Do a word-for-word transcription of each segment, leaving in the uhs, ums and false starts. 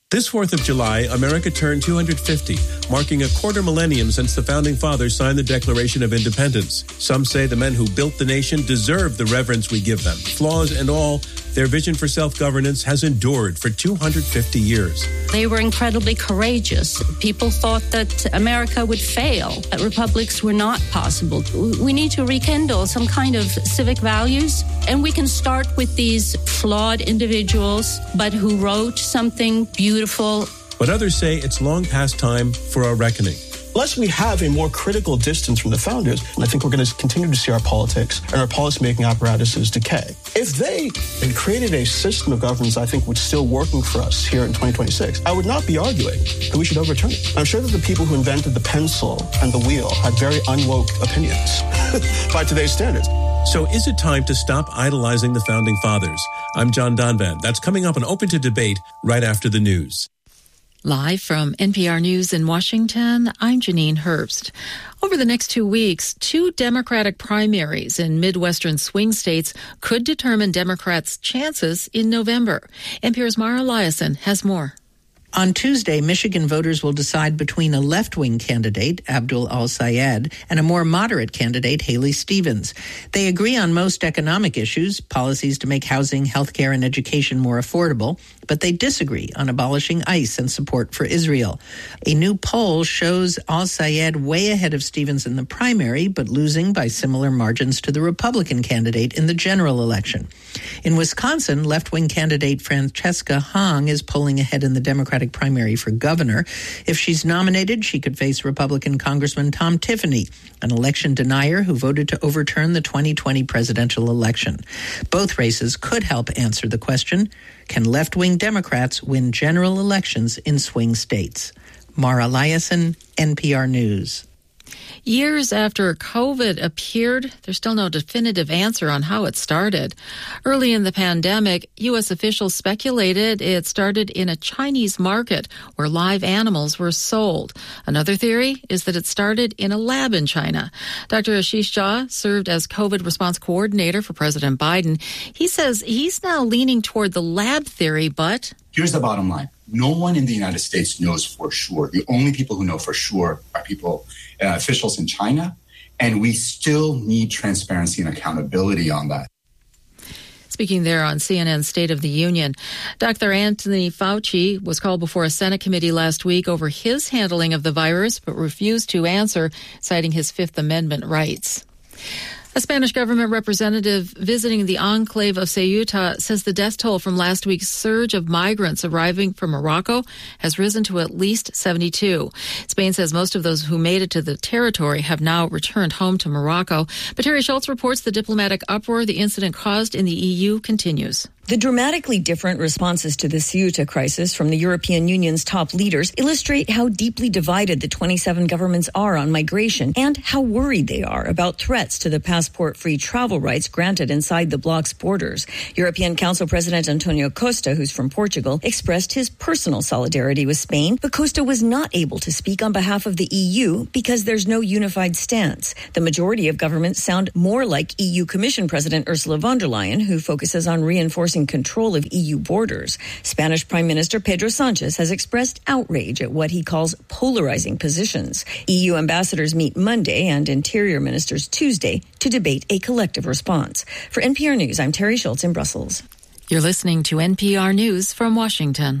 This fourth of July, America turned two hundred fifty, marking a quarter millennium since the Founding Fathers signed the Declaration of Independence. Some say the men who built the nation deserve the reverence we give them. Flaws and all, their vision for self-governance has endured for two hundred fifty years. They were incredibly courageous. People thought that America would fail, that republics were not possible. We need to rekindle some kind of civic values, and we can start with these flawed individuals, but who wrote something beautiful. Beautiful. But others say it's long past time for a reckoning. Unless we have a more critical distance from the founders, I think we're going to continue to see our politics and our policymaking apparatuses decay. If they had created a system of governance I think was still working for us here in twenty twenty-six, I would not be arguing that we should overturn it. I'm sure that the people who invented the pencil and the wheel had very unwoke opinions by today's standards. So is it time to stop idolizing the Founding Fathers? I'm John Donvan. That's coming up and Open to Debate right after the news. Live from N P R News in Washington, I'm Janine Herbst. Over the next two weeks, two Democratic primaries in Midwestern swing states could determine Democrats' chances in November. N P R's Mara Liasson has more. On Tuesday, Michigan voters will decide between a left-wing candidate, Abdul Al-Sayed, and a more moderate candidate, Haley Stevens. They agree on most economic issues, policies to make housing, healthcare, and education more affordable, but they disagree on abolishing ICE and support for Israel. A new poll shows Al-Sayed way ahead of Stevens in the primary, but losing by similar margins to the Republican candidate in the general election. In Wisconsin, left-wing candidate Francesca Hong is pulling ahead in the Democratic primary for governor. If she's nominated, she could face Republican Congressman Tom Tiffany, an election denier who voted to overturn the twenty twenty presidential election. Both races could help answer the question, can left-wing Democrats win general elections in swing states? Mara Liasson, N P R News. Years after COVID appeared, there's still no definitive answer on how it started. Early in the pandemic, U S officials speculated it started in a Chinese market where live animals were sold. Another theory is that it started in a lab in China. Doctor Ashish Jha served as COVID response coordinator for President Biden. He says he's now leaning toward the lab theory, but... Here's the bottom line. No one in the United States knows for sure. The only people who know for sure are people, uh, officials in China, and we still need transparency and accountability on that. Speaking there on C N N's State of the Union, Doctor Anthony Fauci was called before a Senate committee last week over his handling of the virus, but refused to answer, citing his Fifth Amendment rights. A Spanish government representative visiting the enclave of Ceuta says the death toll from last week's surge of migrants arriving from Morocco has risen to at least seventy-two. Spain says most of those who made it to the territory have now returned home to Morocco. But Terry Schultz reports the diplomatic uproar the incident caused in the E U continues. The dramatically different responses to the Ceuta crisis from the European Union's top leaders illustrate how deeply divided the twenty-seven governments are on migration and how worried they are about threats to the passport-free travel rights granted inside the bloc's borders. European Council President Antonio Costa, who's from Portugal, expressed his personal solidarity with Spain, but Costa was not able to speak on behalf of the E U because there's no unified stance. The majority of governments sound more like E U Commission President Ursula von der Leyen, who focuses on reinforcing control of E U borders. Spanish Prime Minister Pedro Sanchez has expressed outrage at what he calls polarizing positions. E U ambassadors meet Monday and Interior Ministers Tuesday to debate a collective response. For N P R News, I'm Terry Schultz in Brussels. You're listening to N P R News from Washington.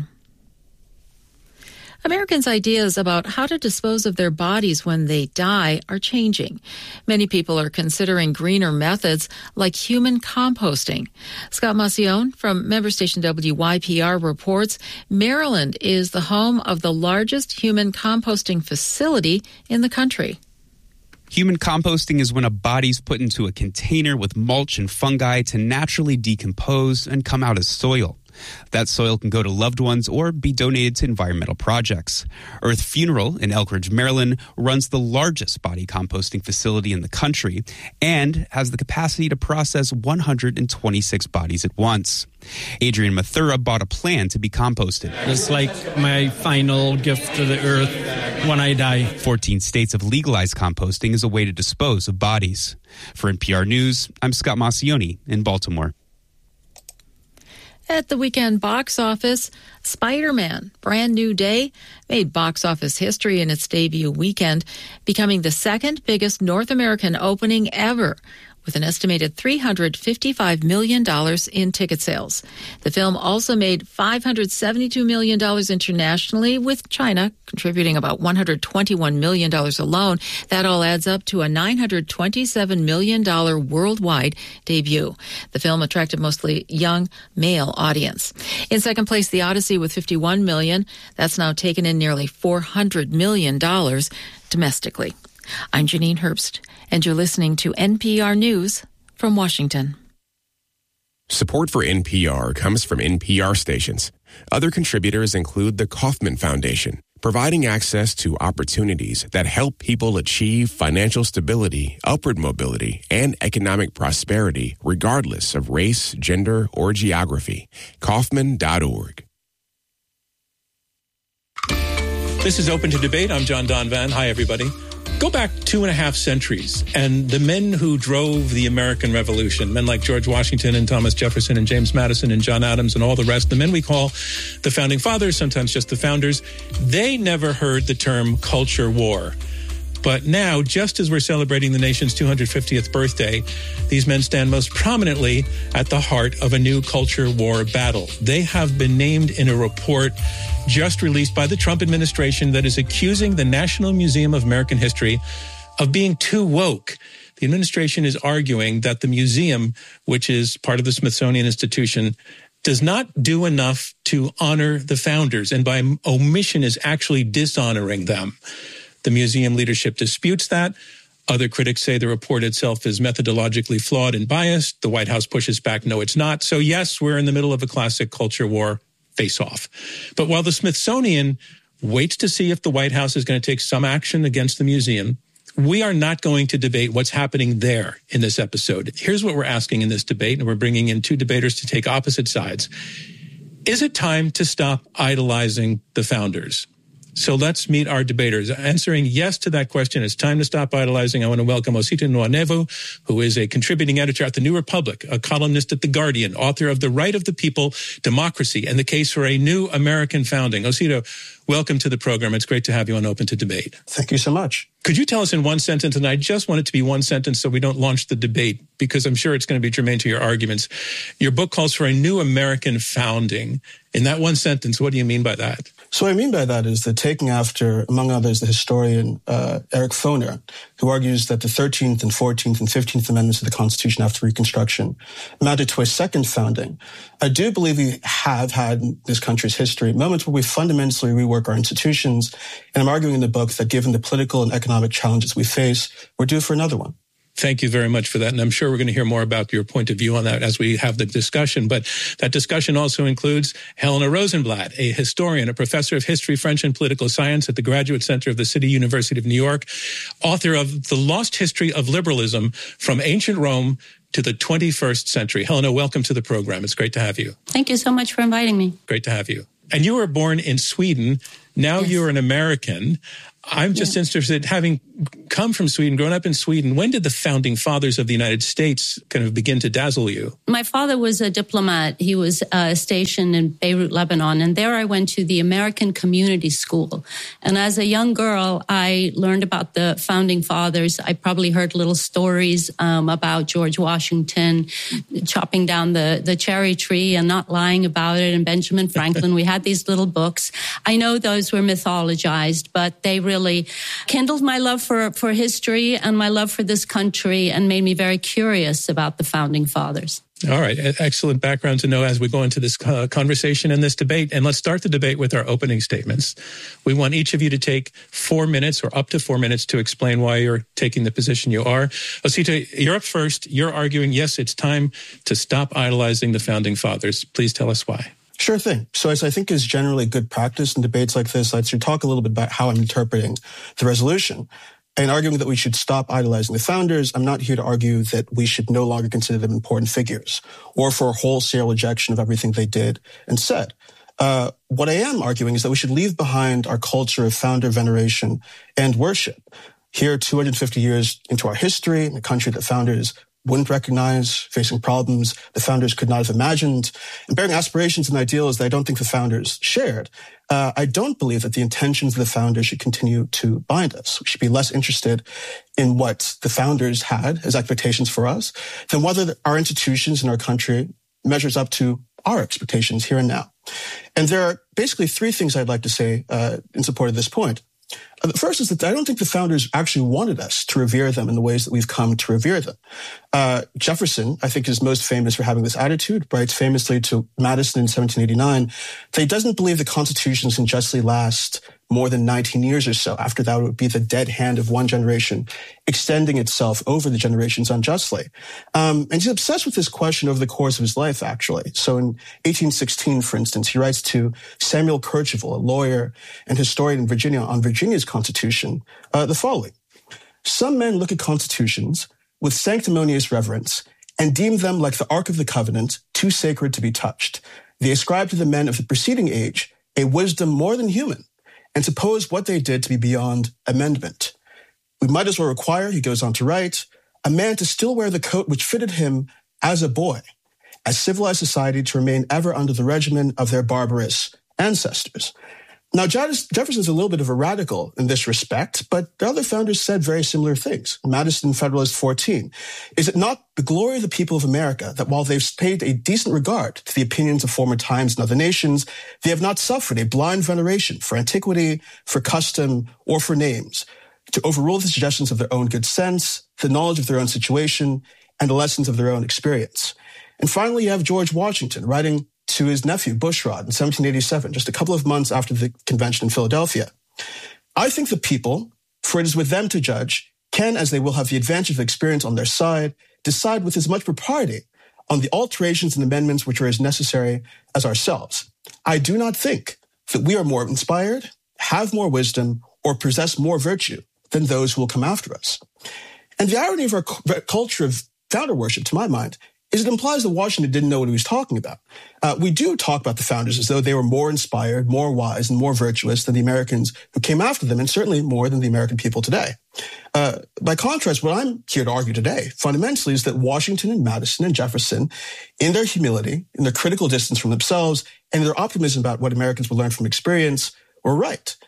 Americans' ideas about how to dispose of their bodies when they die are changing. Many people are considering greener methods like human composting. Scott Macione from member station W Y P R reports Maryland is the home of the largest human composting facility in the country. Human composting is when a body's put into a container with mulch and fungi to naturally decompose and come out as soil. That soil can go to loved ones or be donated to environmental projects. Earth Funeral in Elkridge, Maryland, runs the largest body composting facility in the country and has the capacity to process one hundred twenty-six bodies at once. Adrian Mathura bought a plan to be composted. It's like my final gift to the earth when I die. fourteen states have legalized composting as a way to dispose of bodies. For N P R News, I'm Scott Macione in Baltimore. At the weekend box office, Spider-Man, Brand New Day, made box office history in its debut weekend, becoming the second biggest North American opening ever, with an estimated three hundred fifty-five million dollars in ticket sales. The film also made five hundred seventy-two million dollars internationally, with China contributing about one hundred twenty-one million dollars alone. That all adds up to a nine hundred twenty-seven million dollars worldwide debut. The film attracted mostly young male audience. In second place, The Odyssey with fifty-one million dollars. That's now taken in nearly four hundred million dollars domestically. I'm Janine Herbst, and you're listening to N P R News from Washington. Support for N P R comes from N P R stations. Other contributors include the Kauffman Foundation, providing access to opportunities that help people achieve financial stability, upward mobility, and economic prosperity regardless of race, gender, or geography. Kauffman dot org. This is Open to Debate. I'm John Donvan. Hi, everybody. Go back two and a half centuries, and the men who drove the American Revolution, men like George Washington and Thomas Jefferson and James Madison and John Adams and all the rest, the men we call the Founding Fathers, sometimes just the Founders, they never heard the term culture war. But now, just as we're celebrating the nation's two hundred fiftieth birthday, these men stand most prominently at the heart of a new culture war battle. They have been named in a report just released by the Trump administration that is accusing the National Museum of American History of being too woke. The administration is arguing that the museum, which is part of the Smithsonian Institution, does not do enough to honor the founders, and by omission is actually dishonoring them. The museum leadership disputes that. Other critics say the report itself is methodologically flawed and biased. The White House pushes back, no, it's not. So yes, we're in the middle of a classic culture war face-off. But while the Smithsonian waits to see if the White House is going to take some action against the museum, we are not going to debate what's happening there in this episode. Here's what we're asking in this debate, and we're bringing in two debaters to take opposite sides. Is it time to stop idolizing the founders? So let's meet our debaters. Answering yes to that question, it's time to stop idolizing. I want to welcome Osita Nwanevu, who is a contributing editor at The New Republic, a columnist at The Guardian, author of The Right of the People, Democracy, and the Case for a New American Founding. Osita, welcome to the program. It's great to have you on Open to Debate. Thank you so much. Could you tell us in one sentence, and I just want it to be one sentence so we don't launch the debate, because I'm sure it's going to be germane to your arguments. Your book calls for a new American founding. In that one sentence, what do you mean by that? So what I mean by that is that taking after, among others, the historian uh, Eric Foner, who argues that the thirteenth and fourteenth and fifteenth Amendments of the Constitution after Reconstruction amounted to a second founding. I do believe we have had in this country's history moments where we fundamentally rework our institutions, and I'm arguing in the book that given the political and economic challenges we face, we're due for another one. Thank you very much for that. And I'm sure we're going to hear more about your point of view on that as we have the discussion. But that discussion also includes Helena Rosenblatt, a historian, a professor of history, French, and political science at the Graduate Center of the City University of New York, author of The Lost History of Liberalism from Ancient Rome to the twenty-first Century. Helena, welcome to the program. It's great to have you. Thank you so much for inviting me. Great to have you. And you were born in Sweden. Now yes. You're an American. I'm just yeah. interested, having come from Sweden, grown up in Sweden, when did the founding fathers of the United States kind of begin to dazzle you? My father was a diplomat. He was uh, stationed in Beirut, Lebanon, and there I went to the American Community School. And as a young girl, I learned about the founding fathers. I probably heard little stories um, about George Washington chopping down the, the cherry tree and not lying about it, and Benjamin Franklin. We had these little books. I know those were mythologized, but they really really kindled my love for, for history and my love for this country and made me very curious about the founding fathers. All right. Excellent background to know as we go into this uh, conversation and this debate. And let's start the debate with our opening statements. We want each of you to take four minutes or up to four minutes to explain why you're taking the position you are. Osita, you're up first. You're arguing, yes, it's time to stop idolizing the founding fathers. Please tell us why. Sure thing. So as I think is generally good practice in debates like this, I'd to talk a little bit about how I'm interpreting the resolution. And arguing that we should stop idolizing the founders, I'm not here to argue that we should no longer consider them important figures or for a wholesale rejection of everything they did and said. Uh, what I am arguing is that we should leave behind our culture of founder veneration and worship. Here, two hundred fifty years into our history, in a country that founders wouldn't recognize, facing problems the founders could not have imagined, and bearing aspirations and ideals that I don't think the founders shared. Uh, I don't believe that the intentions of the founders should continue to bind us. We should be less interested in what the founders had as expectations for us than whether our institutions in our country measures up to our expectations here and now. And there are basically three things I'd like to say uh, in support of this point. Uh, the first is that I don't think the founders actually wanted us to revere them in the ways that we've come to revere them. Uh, Jefferson, I think, is most famous for having this attitude, writes famously to Madison in seventeen eighty-nine that he doesn't believe the constitutions can justly last more than nineteen years or so. After that, it would be the dead hand of one generation extending itself over the generations unjustly. Um, and he's obsessed with this question over the course of his life, actually. So in eighteen sixteen, for instance, he writes to Samuel Kercheval, a lawyer and historian in Virginia, on Virginia's constitution, uh, the following. Some men look at constitutions with sanctimonious reverence and deem them like the Ark of the Covenant, too sacred to be touched. They ascribe to the men of the preceding age a wisdom more than human, and suppose what they did to be beyond amendment. We might as well require, he goes on to write, a man to still wear the coat which fitted him as a boy, as civilized society to remain ever under the regimen of their barbarous ancestors. Now, Jefferson's a little bit of a radical in this respect, but the other founders said very similar things. Madison, Federalist fourteen. Is it not the glory of the people of America that while they've paid a decent regard to the opinions of former times and other nations, they have not suffered a blind veneration for antiquity, for custom, or for names, to overrule the suggestions of their own good sense, the knowledge of their own situation, and the lessons of their own experience? And finally, you have George Washington writing to his nephew, Bushrod, in seventeen eighty-seven, just a couple of months after the convention in Philadelphia. I think the people, for it is with them to judge, can, as they will have the advantage of experience on their side, decide with as much propriety on the alterations and amendments which are as necessary as ourselves. I do not think that we are more inspired, have more wisdom, or possess more virtue than those who will come after us. And the irony of our culture of founder worship, to my mind, is it implies that Washington didn't know what he was talking about. Uh, we do talk about the founders as though they were more inspired, more wise, and more virtuous than the Americans who came after them, and certainly more than the American people today. Uh, by contrast, what I'm here to argue today, fundamentally, is that Washington and Madison and Jefferson, in their humility, in their critical distance from themselves, and their optimism about what Americans will learn from experience, were right.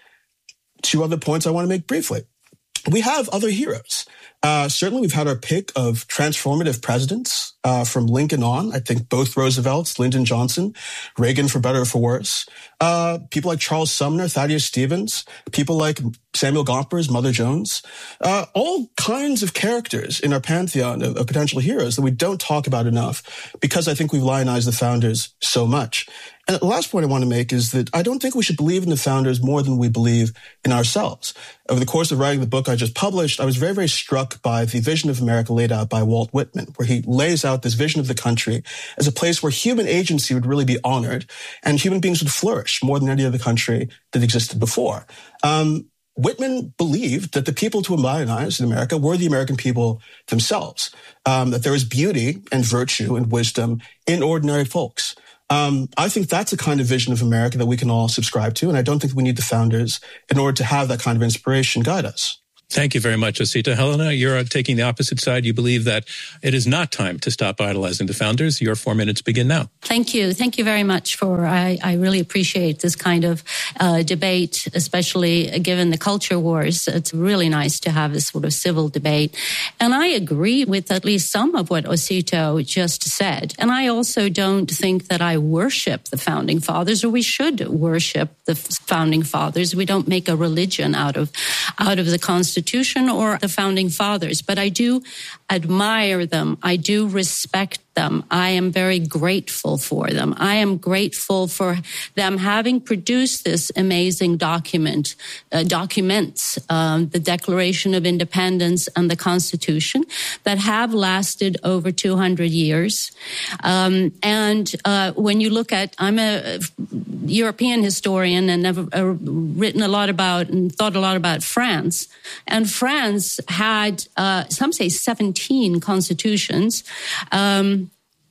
Two other points I want to make briefly. We have other heroes. Uh, certainly, we've had our pick of transformative presidents uh, from Lincoln on. I think both Roosevelts, Lyndon Johnson, Reagan for better or for worse. Uh, people like Charles Sumner, Thaddeus Stevens, people like Samuel Gompers, Mother Jones. Uh, all kinds of characters in our pantheon of, of potential heroes that we don't talk about enough because I think we've lionized the founders so much. And the last point I want to make is that I don't think we should believe in the founders more than we believe in ourselves. Over the course of writing the book I just published, I was very, very struck by the vision of America laid out by Walt Whitman, where he lays out this vision of the country as a place where human agency would really be honored and human beings would flourish more than any other country that existed before. Um, Whitman believed that the people to lionize in America were the American people themselves, um, that there was beauty and virtue and wisdom in ordinary folks. Um, I think that's a kind of vision of America that we can all subscribe to, and I don't think we need the founders in order to have that kind of inspiration guide us. Thank you very much, Osita. Helena, you're taking the opposite side. You believe that it is not time to stop idolizing the founders. Your four minutes begin now. Thank you. Thank you very much for, I, I really appreciate this kind of uh, debate, especially given the culture wars. It's really nice to have this sort of civil debate. And I agree with at least some of what Osito just said. And I also don't think that I worship the founding fathers, or we should worship the founding fathers. We don't make a religion out of, out of the Constitution or the founding fathers, but I do admire them. I do respect them. I am very grateful for them. I am grateful for them having produced this amazing document, uh, documents, um, the Declaration of Independence and the Constitution, that have lasted over two hundred years. Um, and uh, when you look at, I'm a European historian and have uh, written a lot about and thought a lot about France. And France had, uh, some say seventeen constitutions. Um,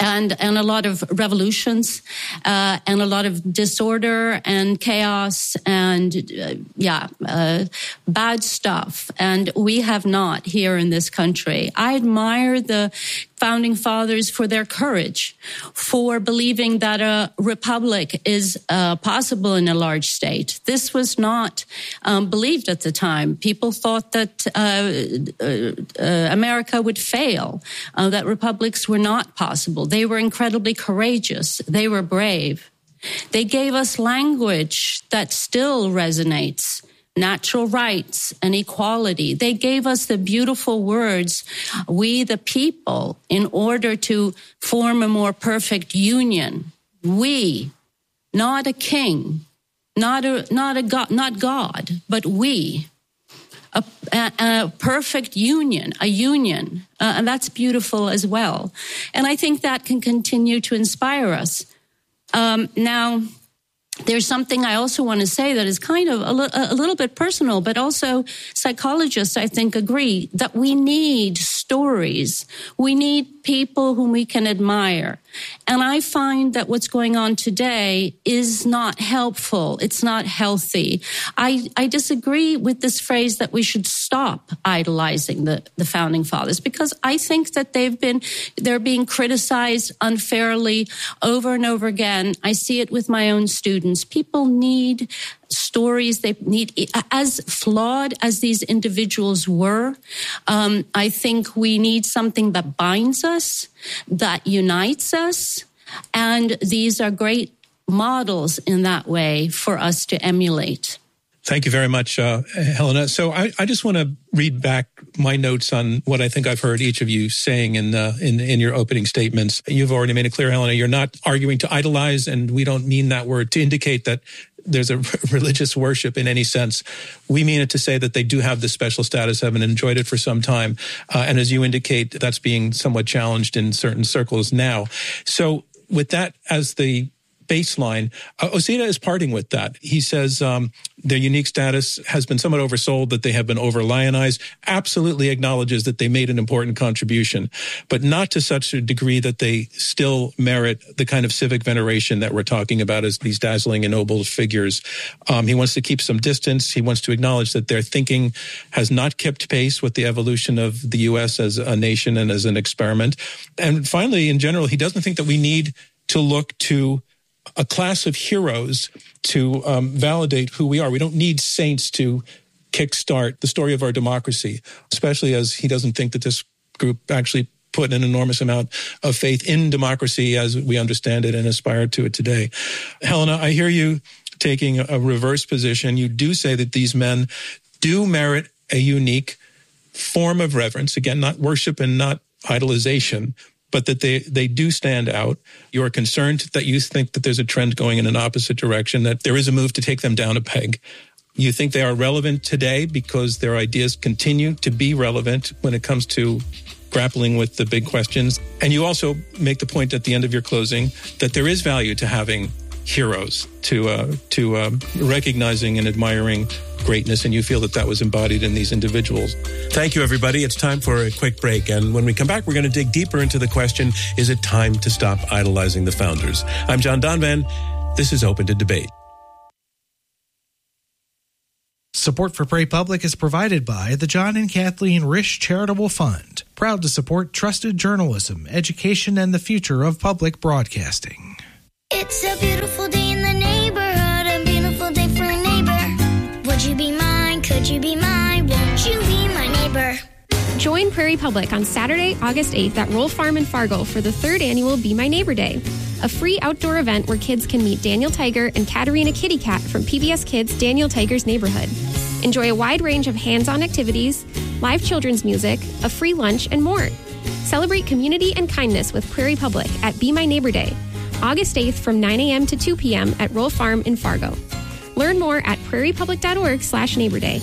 and and a lot of revolutions, uh, and a lot of disorder and chaos and, uh, yeah, uh, bad stuff. And we have not here in this country. I admire the founding fathers for their courage, for believing that a republic is uh, possible in a large state. This was not um, believed at the time. People thought that uh, uh, uh, America would fail, uh, that republics were not possible. They were incredibly courageous. They were brave. They gave us language that still resonates. Natural rights and equality. They gave us the beautiful words, we the people, in order to form a more perfect union. We, not a king, not a not a God, not God, but we, a, a, a perfect union, a union, uh, and that's beautiful as well. And I think that can continue to inspire us. Um, now. There's something I also want to say that is kind of a, li- a little bit personal, but also psychologists, I think, agree that we need stories. We need people whom we can admire. And I find that what's going on today is not helpful. It's not healthy. I, I disagree with this phrase that we should stop idolizing the, the founding fathers, because I think that they've been, they're being criticized unfairly over and over again. I see it with my own students. People need stories. They need, as flawed as these individuals were, um, I think we need something that binds us, that unites us. And these are great models in that way for us to emulate. Thank you very much, uh, Helena. So I, I just want to read back my notes on what I think I've heard each of you saying in, uh, in in your opening statements. You've already made it clear, Helena, you're not arguing to idolize, and we don't mean that word to indicate that there's a religious worship in any sense. We mean it to say that they do have this special status, have enjoyed it for some time. Uh, and as you indicate, that's being somewhat challenged in certain circles now. So with that as the baseline, uh, Osita is parting with that. He says um, their unique status has been somewhat oversold, that they have been over-lionized, absolutely acknowledges that they made an important contribution, but not to such a degree that they still merit the kind of civic veneration that we're talking about as these dazzling and noble figures. Um, he wants to keep some distance. He wants to acknowledge that their thinking has not kept pace with the evolution of the U S as a nation and as an experiment. And finally, in general, he doesn't think that we need to look to a class of heroes to um, validate who we are. We don't need saints to kickstart the story of our democracy, especially as he doesn't think that this group actually put an enormous amount of faith in democracy as we understand it and aspire to it today. Helena, I hear you taking a reverse position. You do say that these men do merit a unique form of reverence. Again, not worship and not idolization, but that they, they do stand out. You are concerned that you think that there's a trend going in an opposite direction, that there is a move to take them down a peg. You think they are relevant today because their ideas continue to be relevant when it comes to grappling with the big questions. And you also make the point at the end of your closing that there is value to having heroes, to uh, to um, recognizing and admiring greatness, and you feel that that was embodied in these individuals. Thank you, everybody. It's time for a quick break, and when we come back, we're going to dig deeper into the question, is it time to stop idolizing the founders? I'm John Donvan. This is Open to Debate. Support for Prairie Public is provided by the John and Kathleen Risch Charitable Fund, proud to support trusted journalism, education, and the future of public broadcasting. It's a beautiful day in the neighborhood, a beautiful day for a neighbor. Would you be mine? Could you be mine? Won't you be my neighbor? Join Prairie Public on Saturday, August eighth at Roll Farm in Fargo for the third annual Be My Neighbor Day, a free outdoor event where kids can meet Daniel Tiger and Katarina Kitty Cat from P B S Kids' Daniel Tiger's Neighborhood. Enjoy a wide range of hands-on activities, live children's music, a free lunch, and more. Celebrate community and kindness with Prairie Public at Be My Neighbor Day, August eighth from nine a.m. to two p.m. at Roll Farm in Fargo. Learn more at prairiepublic.org slash neighbor day.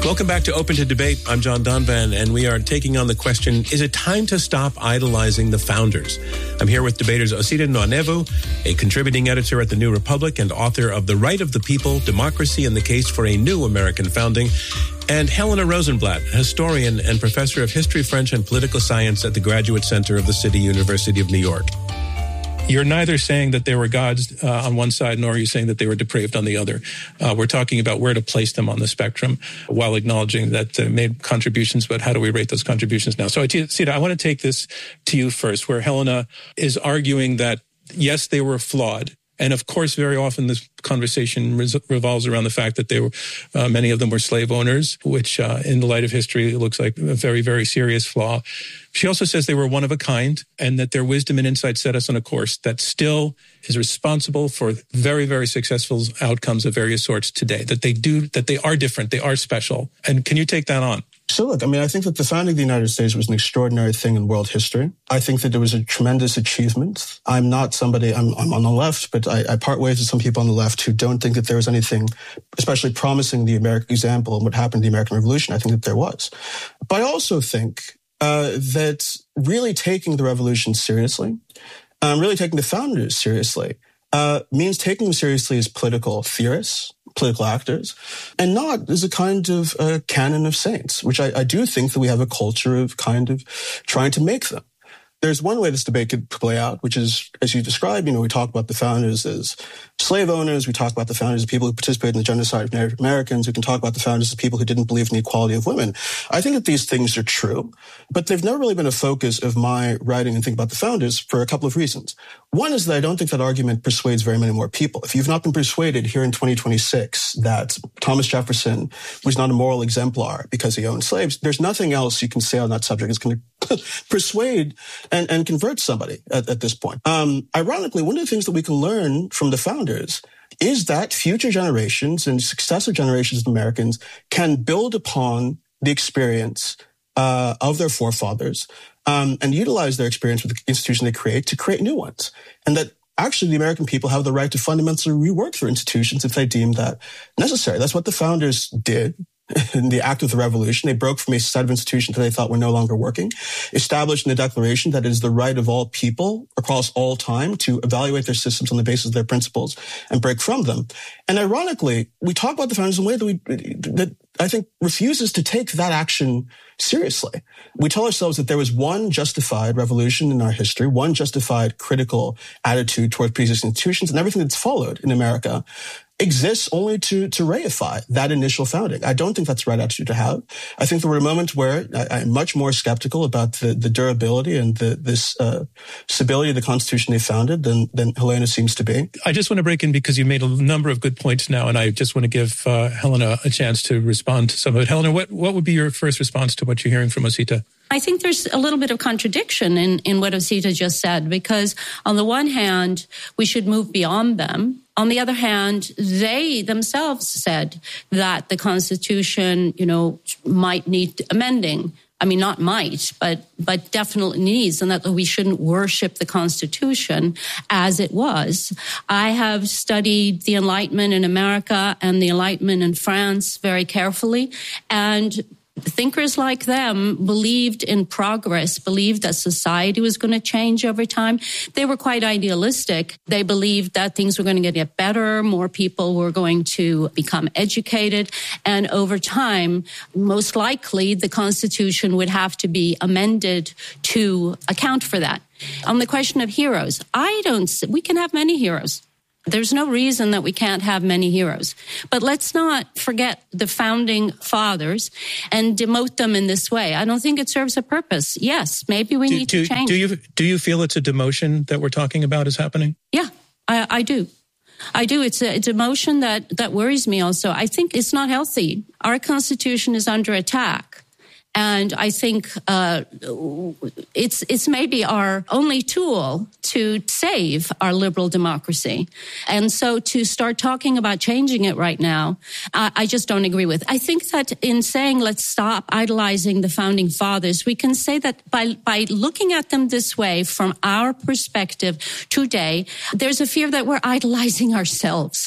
Welcome back to Open to Debate. I'm John Donvan, and we are taking on the question, is it time to stop idolizing the founders? I'm here with debaters Osita Nwanevu, a contributing editor at The New Republic and author of The Right of the People, Democracy and the Case for a New American Founding, and Helena Rosenblatt, historian and professor of history, French, and political science at the Graduate Center of the City University of New York. You're neither saying that they were gods uh, on one side, nor are you saying that they were depraved on the other. Uh, we're talking about where to place them on the spectrum while acknowledging that they made contributions, but how do we rate those contributions now? So, Sita, I want to take this to you first, where Helena is arguing that, yes, they were flawed. And of course, very often this conversation revolves around the fact that they were, uh, many of them were slave owners, which uh, in the light of history, it looks like a very, very serious flaw. She also says they were one of a kind and that their wisdom and insight set us on a course that still is responsible for very, very successful outcomes of various sorts today, that they do, that they are different, they are special. And can you take that on? So look, I mean, I think that the founding of the United States was an extraordinary thing in world history. I think that it was a tremendous achievement. I'm not somebody, I'm, I'm on the left, but I, I part ways with some people on the left who don't think that there was anything especially promising the American example and what happened in the American Revolution. I think that there was. But I also think uh, that really taking the revolution seriously, um, really taking the founders seriously, uh, means taking them seriously as political theorists, political actors, and not as a kind of uh, canon of saints, which I, I do think that we have a culture of kind of trying to make them. There's one way this debate could play out, which is, as you described, you know, we talk about the founders as slave owners. We talk about the founders as people who participated in the genocide of Native Americans. We can talk about the founders as people who didn't believe in the equality of women. I think that these things are true, but they've never really been a focus of my writing and thinking about the founders for a couple of reasons. One is that I don't think that argument persuades very many more people. If you've not been persuaded here in twenty twenty-six that Thomas Jefferson was not a moral exemplar because he owned slaves, there's nothing else you can say on that subject that's going to persuade and, and convert somebody at, at this point. Um, ironically, one of the things that we can learn from the founders is that future generations and successive generations of Americans can build upon the experience uh, of their forefathers um, and utilize their experience with the institution they create to create new ones. And that actually the American people have the right to fundamentally rework their institutions if they deem that necessary. That's what the founders did. In the act of the revolution, they broke from a set of institutions that they thought were no longer working, established in the Declaration that it is the right of all people across all time to evaluate their systems on the basis of their principles and break from them. And ironically, we talk about the founders in a way that we, that I think refuses to take that action seriously. We tell ourselves that there was one justified revolution in our history, one justified critical attitude toward pre-existing institutions, and everything that's followed in America exists only to, to reify that initial founding. I don't think that's the right attitude to have. I think there were moments where I, I'm much more skeptical about the, the durability and the, this uh, stability of the Constitution they founded than, than Helena seems to be. I just want to break in because you made a number of good points now, and I just want to give uh, Helena a chance to respond to some of it. Helena, what, what would be your first response to what you're hearing from Osita? I think there's a little bit of contradiction in, in what Osita just said, because on the one hand, we should move beyond them. On the other hand, they themselves said that the Constitution, you know, might need amending. I mean, not might, but but definitely needs, and that we shouldn't worship the Constitution as it was. I have studied the Enlightenment in America and the Enlightenment in France very carefully, and thinkers like them believed in progress, believed that society was going to change over time. They were quite idealistic. They believed that things were going to get better, more people were going to become educated, and over time, most likely, the Constitution would have to be amended to account for that. On the question of heroes, I don't, we can have many heroes. There's no reason that we can't have many heroes. But let's not forget the founding fathers and demote them in this way. I don't think it serves a purpose. Yes, maybe we do, need do, to change. Do you, do you feel it's a demotion that we're talking about is happening? Yeah, I, I do. I do. It's a, it's a motion that, that worries me also. I think it's not healthy. Our Constitution is under attack. And I think uh, it's it's maybe our only tool to save our liberal democracy. And so to start talking about changing it right now, uh, I just don't agree with. I think that in saying let's stop idolizing the founding fathers, we can say that by by looking at them this way from our perspective today, there's a fear that we're idolizing ourselves.